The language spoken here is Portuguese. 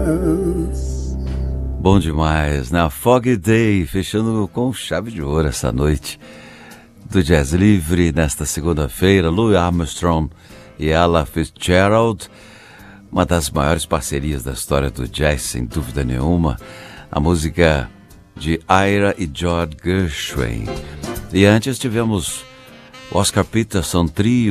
Bom demais, na Foggy Day, fechando com chave de ouro essa noite do Jazz Livre, nesta segunda-feira, Louis Armstrong e Ella Fitzgerald, uma das maiores parcerias da história do jazz, sem dúvida nenhuma, a música de Ira e George Gershwin. E antes tivemos Oscar Peterson Trio,